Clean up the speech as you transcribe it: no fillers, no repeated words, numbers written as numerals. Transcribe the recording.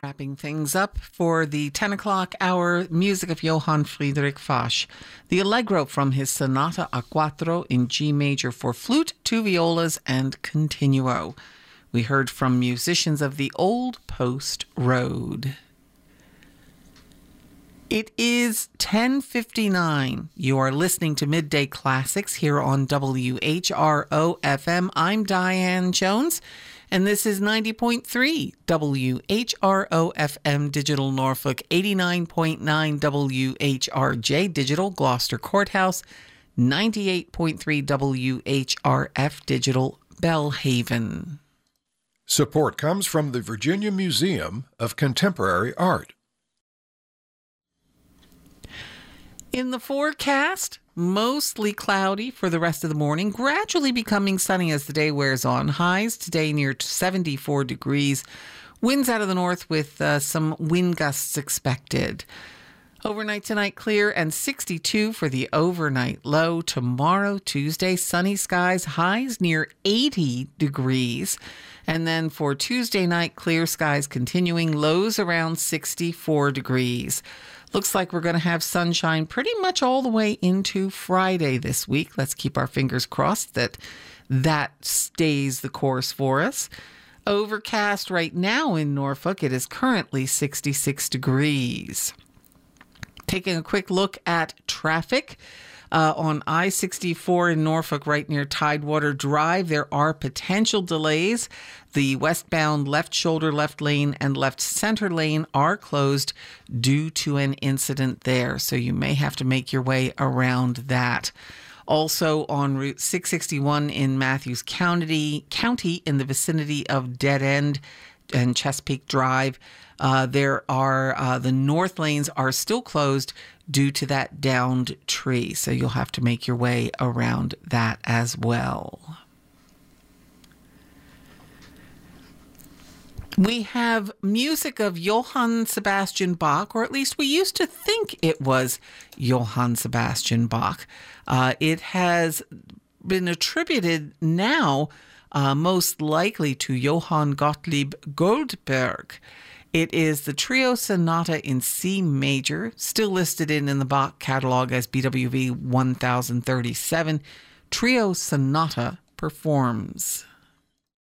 Wrapping things up for the 10 o'clock hour, music of Johann Friedrich Fasch. The Allegro from his Sonata a Quattro in G major for flute, two violas, and continuo. We heard from musicians of the Old Post Road. It is 10:59. You are listening to Midday Classics here on WHRO FM. I'm Diane Jones, and this is 90.3 WHRO FM Digital Norfolk, 89.9 WHRJ Digital Gloucester Courthouse, 98.3 WHRF Digital Bellhaven. Support comes from the Virginia Museum of Contemporary Art. In the forecast, mostly cloudy for the rest of the morning, gradually becoming sunny as the day wears on. Highs today near 74 degrees. Winds out of the north with some wind gusts expected. Overnight tonight, clear and 62 for the overnight low. Tomorrow, Tuesday, sunny skies, highs near 80 degrees. And then for Tuesday night, clear skies continuing, lows around 64 degrees. Looks like we're going to have sunshine pretty much all the way into Friday this week. Let's keep our fingers crossed that that stays the course for us. Overcast right now in Norfolk. It is currently 66 degrees. Taking a quick look at traffic. On I-64 in Norfolk, right near Tidewater Drive, there are potential delays. The westbound left shoulder, left lane, and left center lane are closed due to an incident there, so you may have to make your way around that. Also on Route 661 in Matthews County in the vicinity of Dead End and Chesapeake Drive, the north lanes are still closed due to that downed tree. So you'll have to make your way around that as well. We have music of Johann Sebastian Bach, or at least we used to think it was Johann Sebastian Bach. It has been attributed now most likely to Johann Gottlieb Goldberg. It is the Trio Sonata in C major, still listed in the Bach catalog as BWV 1037. Trio Sonata performs.